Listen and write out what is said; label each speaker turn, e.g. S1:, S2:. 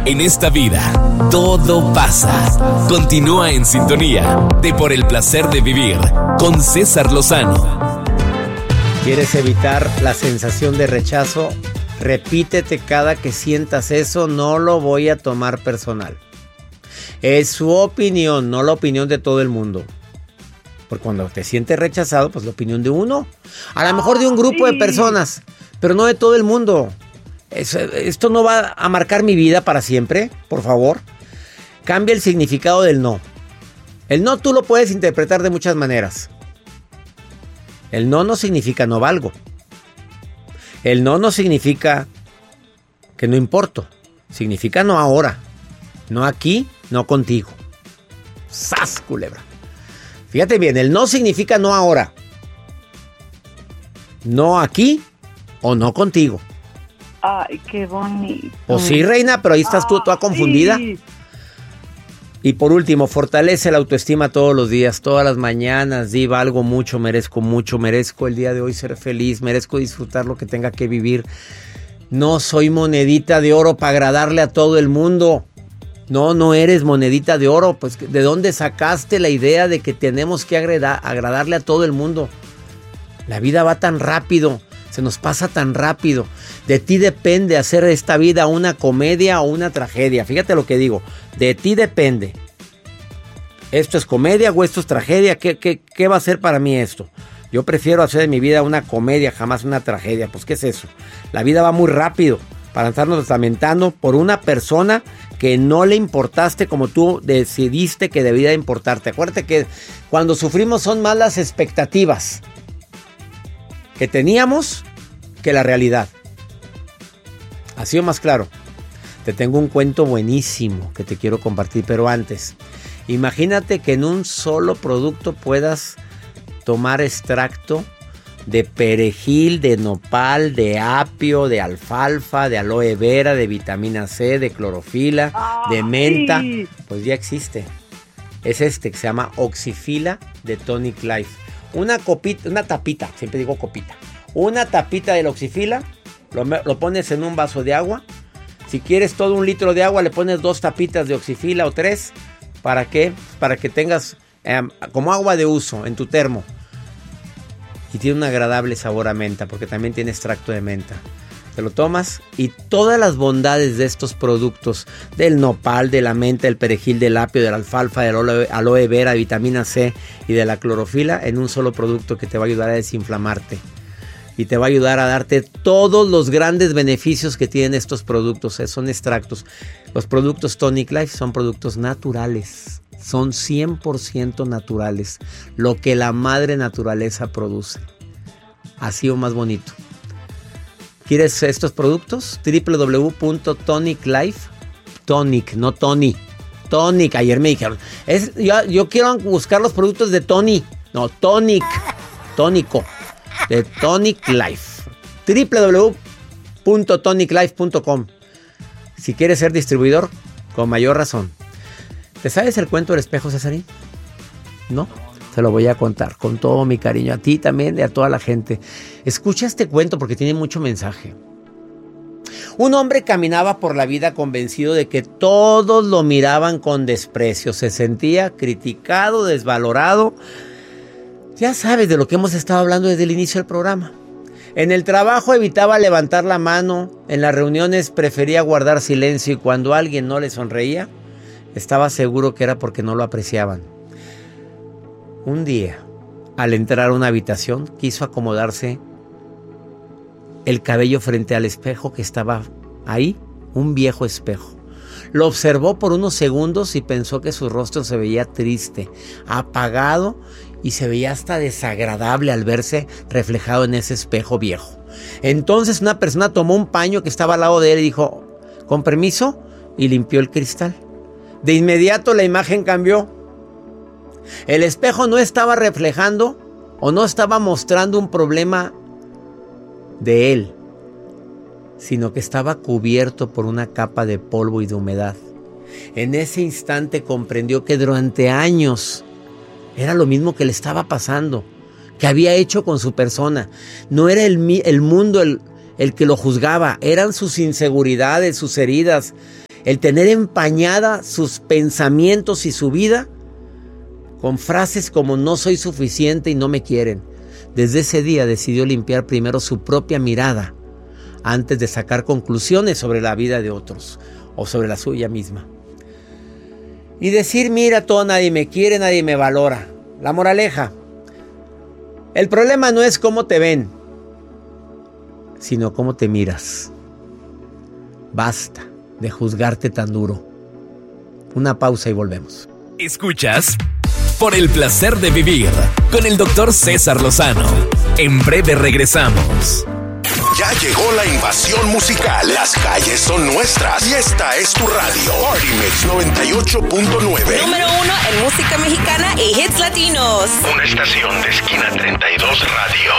S1: En esta vida, todo pasa. Continúa en sintonía de Por el Placer de Vivir con César Lozano.
S2: ¿Quieres evitar la sensación de rechazo? Repítete cada que sientas eso, no lo voy a tomar personal. Es su opinión, no la opinión de todo el mundo. Porque cuando te sientes rechazado, pues la opinión de uno. A lo mejor de un grupo de personas, pero no de todo el mundo. Esto no va a marcar mi vida para siempre, por favor. Cambia el significado del no. El no tú lo puedes interpretar de muchas maneras. El no no significa no valgo. El no no significa que no importo. Significa no ahora. No aquí, no contigo. ¡Sas, culebra! Fíjate bien, el no significa no ahora. No aquí o no contigo.
S3: Ay, qué bonito.
S2: O sí, reina, pero ahí estás tú toda confundida.
S3: Sí.
S2: Y por último, fortalece la autoestima todos los días, todas las mañanas. Di, valgo mucho, merezco el día de hoy ser feliz, merezco disfrutar lo que tenga que vivir. No soy monedita de oro para agradarle a todo el mundo. No eres monedita de oro. Pues, ¿de dónde sacaste la idea de que tenemos que agradarle a todo el mundo? La vida va tan rápido, se nos pasa tan rápido. De ti depende hacer esta vida una comedia o una tragedia. Fíjate lo que digo. De ti depende. ¿Esto es comedia o esto es tragedia? ¿Qué va a ser para mí esto? Yo prefiero hacer de mi vida una comedia, jamás una tragedia. Pues, ¿qué es eso? La vida va muy rápido para estarnos lamentando por una persona que no le importaste como tú decidiste que debía importarte. Acuérdate que cuando sufrimos son más las expectativas que teníamos que la realidad. Así o más claro. Te tengo un cuento buenísimo que te quiero compartir, pero antes, imagínate que en un solo producto puedas tomar extracto de perejil, de nopal, de apio, de alfalfa, de aloe vera, de vitamina C, de clorofila, de menta.
S3: Sí.
S2: Pues ya existe. Es que se llama Oxyfila de Tonic Life. Una copita, una tapita, siempre digo copita. Una tapita del Oxyfila, lo pones en un vaso de agua. Si quieres todo 1 litro de agua, le pones 2 tapitas de Oxyfila o 3. ¿Para qué? Para que tengas como agua de uso en tu termo. Y tiene un agradable sabor a menta, porque también tiene extracto de menta. Te lo tomas y todas las bondades de estos productos, del nopal, de la menta, del perejil, del apio, de la alfalfa, del aloe vera, de vitamina C y de la clorofila, en un solo producto que te va a ayudar a desinflamarte. Y te va a ayudar a darte todos los grandes beneficios que tienen estos productos. Son extractos. Los productos Tonic Life son productos naturales. Son 100% naturales. Lo que la madre naturaleza produce. Así o más bonito. ¿Quieres estos productos? www.toniclife. Tonic, no Tony. Tonic. Ayer me dijeron. Yo quiero buscar los productos de Tony. No, Tonic. Tónico. De Tonic Life. www.toniclife.com. Si quieres ser distribuidor, con mayor razón. ¿Te sabes el cuento del espejo, Cesarín? ¿No? Te lo voy a contar con todo mi cariño. A ti también y a toda la gente. Escucha este cuento porque tiene mucho mensaje. Un hombre caminaba por la vida convencido de que todos lo miraban con desprecio. Se sentía criticado, desvalorado. Ya sabes de lo que hemos estado hablando desde el inicio del programa. En el trabajo evitaba levantar la mano, en las reuniones prefería guardar silencio y cuando alguien no le sonreía, estaba seguro que era porque no lo apreciaban. Un día, al entrar a una habitación, quiso acomodarse el cabello frente al espejo que estaba ahí, un viejo espejo. Lo observó por unos segundos y pensó que su rostro se veía triste, apagado y se veía hasta desagradable al verse reflejado en ese espejo viejo. Entonces una persona tomó un paño que estaba al lado de él y dijo, con permiso, y limpió el cristal. De inmediato la imagen cambió. El espejo no estaba reflejando o no estaba mostrando un problema de él, sino que estaba cubierto por una capa de polvo y de humedad. En ese instante comprendió que durante años era lo mismo que le estaba pasando, que había hecho con su persona. No era el mundo el que lo juzgaba, eran sus inseguridades, sus heridas. el tener empañada sus pensamientos y su vida con frases como no soy suficiente y no me quieren. Desde ese día decidió limpiar primero su propia mirada antes de sacar conclusiones sobre la vida de otros o sobre la suya misma. Y decir, mira, todo, nadie me quiere, nadie me valora. La moraleja, el problema no es cómo te ven, sino cómo te miras. Basta de juzgarte tan duro. Una pausa y volvemos.
S1: Escuchas Por el placer de vivir con el Dr. César Lozano. En breve regresamos.
S4: Ya llegó la invasión musical. Las calles son nuestras y esta es tu radio. Party Mix 98.9.
S5: Número 1 en música mexicana y hits latinos.
S4: Una estación de Esquina 32 Radio.